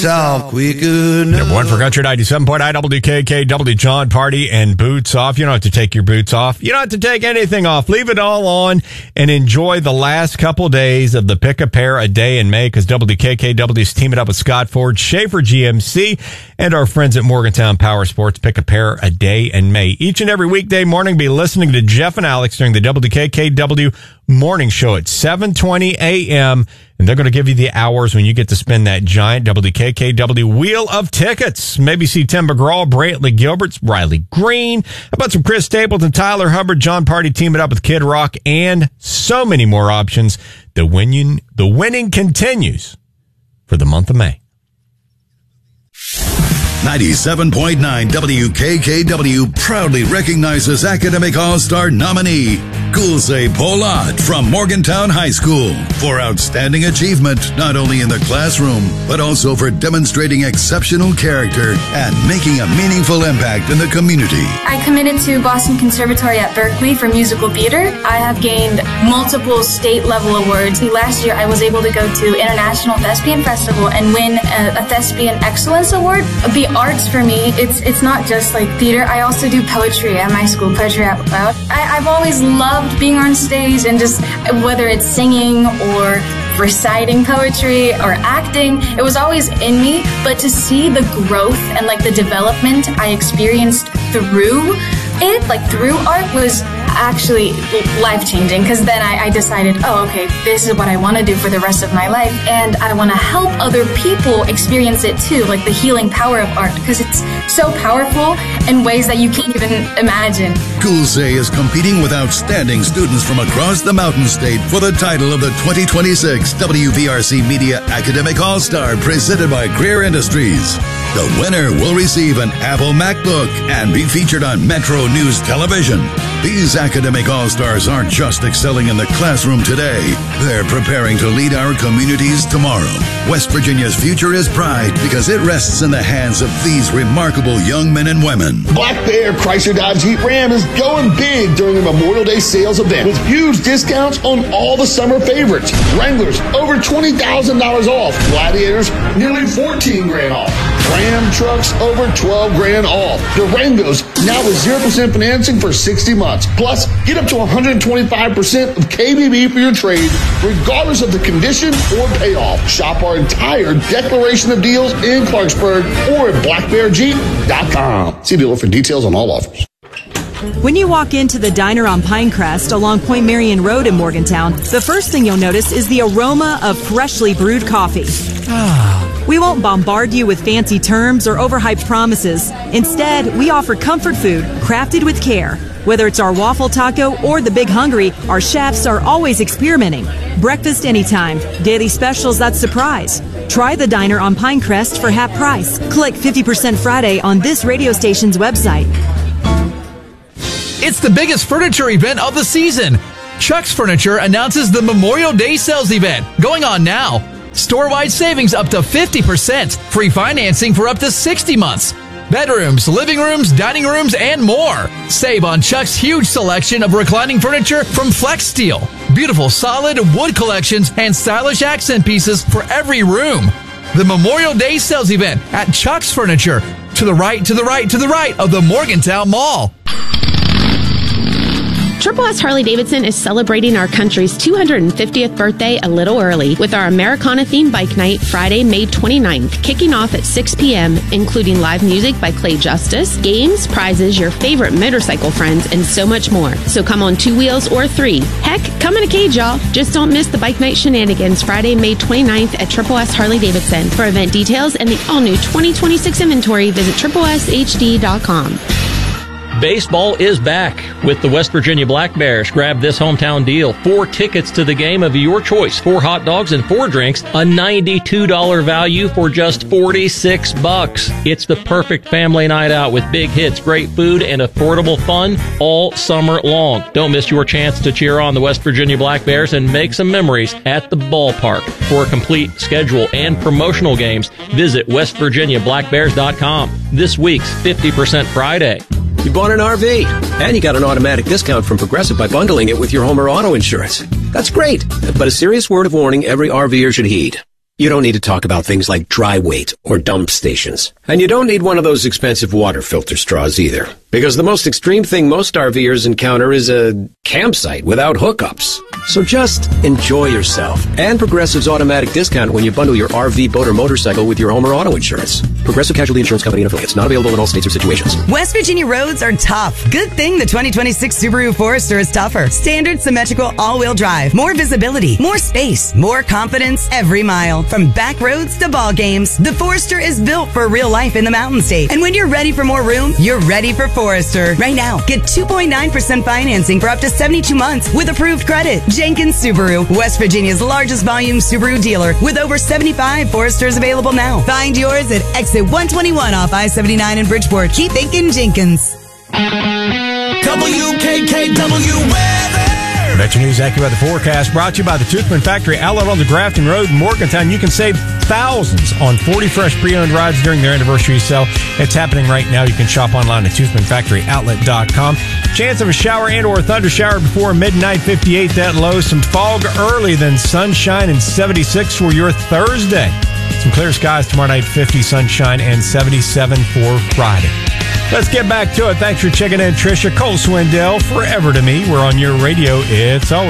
Talk quicker now. One for Country 97.9 WKKW, John Party and Boots Off. You don't have to take your boots off. You don't have to take anything off. Leave it all on and enjoy the last couple days of the Pick a Pair a Day in May, because WKKW is teaming up with Scott Ford, Schaefer GMC, and our friends at Morgantown Power Sports. Pick a Pair a Day in May. Each and every weekday morning, be listening to Jeff and Alex during the WKKW morning show at 7:20 a.m., and they're going to give you the hours when you get to spin that giant WKKW wheel of tickets. Maybe see Tim McGraw, Brantley Gilberts, Riley Green. How about some Chris Stapleton, Tyler Hubbard, John Party teaming up with Kid Rock, and so many more options. The winning continues for the month of May. 97.9 WKKW proudly recognizes Academic All-Star nominee Gulze Polat from Morgantown High School for outstanding achievement not only in the classroom but also for demonstrating exceptional character and making a meaningful impact in the community. I committed to Boston Conservatory at Berkeley for musical theater. I have gained multiple state-level awards. Last year I was able to go to International Thespian Festival and win a Thespian Excellence Award. The arts for me, it's not just like theater. I also do poetry at my school, Poetry Out Loud. I've always loved being on stage, and just whether it's singing or reciting poetry or acting, it was always in me. But to see the growth and like the development I experienced through it, like through art, was actually life-changing, because then I decided, oh, okay, this is what I want to do for the rest of my life, and I want to help other people experience it too, like the healing power of art, because it's so powerful in ways that you can't even imagine. Gulze is competing with outstanding students from across the Mountain State for the title of the 2026 WVRC Media Academic All-Star presented by Greer Industries. The winner will receive an Apple MacBook and be featured on Metro News Television. These academic all-stars aren't just excelling in the classroom today. They're preparing to lead our communities tomorrow. West Virginia's future is bright because it rests in the hands of these remarkable young men and women. Black Bear Chrysler Dodge Jeep Ram is going big during the Memorial Day sales event with huge discounts on all the summer favorites. Wranglers, over $20,000 off. Gladiators, nearly $14,000 off. Ram trucks, over $12,000 off. Durangos, now with 0% financing for 60 months. Plus, get up to 125% of KBB for your trade, regardless of the condition or payoff. Shop our entire declaration of deals in Clarksburg or at blackbearjeep.com. See dealer for details on all offers. When you walk into the diner on Pinecrest along Point Marion Road in Morgantown, the first thing you'll notice is the aroma of freshly brewed coffee. We won't bombard you with fancy terms or overhyped promises. Instead, we offer comfort food crafted with care. Whether it's our waffle taco or the Big Hungry, our chefs are always experimenting. Breakfast anytime, daily specials that surprise. Try the diner on Pinecrest for half price. Click 50% Friday on this radio station's website. It's the biggest furniture event of the season. Chuck's Furniture announces the Memorial Day sales event going on now. Store-wide savings up to 50%. Free financing for up to 60 months. Bedrooms, living rooms, dining rooms, and more. Save on Chuck's huge selection of reclining furniture from Flex Steel. Beautiful solid wood collections and stylish accent pieces for every room. The Memorial Day sales event at Chuck's Furniture. To the right, to the right, to the right of the Morgantown Mall. Triple S Harley-Davidson is celebrating our country's 250th birthday a little early with our Americana-themed bike night Friday, May 29th, kicking off at 6 p.m., including live music by Clay Justice, games, prizes, your favorite motorcycle friends, and so much more. So come on 2 wheels or 3. Heck, come in a cage, y'all. Just don't miss the bike night shenanigans Friday, May 29th at Triple S Harley-Davidson. For event details and the all-new 2026 inventory, visit tripleshd.com. Baseball is back with the West Virginia Black Bears. Grab this hometown deal. 4 tickets to the game of your choice. 4 hot dogs and 4 drinks. A $92 value for just $46. It's the perfect family night out with big hits, great food, and affordable fun all summer long. Don't miss your chance to cheer on the West Virginia Black Bears and make some memories at the ballpark. For a complete schedule and promotional games, visit westvirginiablackbears.com. This week's 50% Friday. You bought an RV, and you got an automatic discount from Progressive by bundling it with your home or auto insurance. That's great, but a serious word of warning every RVer should heed. You don't need to talk about things like dry weight or dump stations. And you don't need one of those expensive water filter straws either. Because the most extreme thing most RVers encounter is a campsite without hookups. So just enjoy yourself. And Progressive's automatic discount when you bundle your RV, boat, or motorcycle with your home or auto insurance. Progressive Casualty Insurance Company and affiliates. Not available in all states or situations. West Virginia roads are tough. Good thing the 2026 Subaru Forester is tougher. Standard symmetrical all-wheel drive. More visibility. More space. More confidence every mile. From back roads to ball games, the Forester is built for real life in the Mountain State. And when you're ready for more room, you're ready for Forester. Right now, get 2.9% financing for up to 72 months with approved credit. Jenkins Subaru, West Virginia's largest volume Subaru dealer with over 75 Foresters available now. Find yours at exit 121 off I-79 in Bridgeport. Keep thinking Jenkins. WKKW weather. Metro News AccuWeather forecast brought to you by the Toothman Factory outlet on the Grafton Road in Morgantown. You can save thousands on 40 fresh pre-owned rides during their anniversary sale. It's happening right now. You can shop online at ToothmanFactoryOutlet.com. Chance of a shower and or thunder shower before midnight, 58 that low. Some fog early, then sunshine and 76 for your Thursday. Some clear skies tomorrow night, 50 sunshine and 77 for Friday. Let's get back to it. Thanks for checking in, Tricia. Cole Swindell, forever to me. We're on your radio. It's always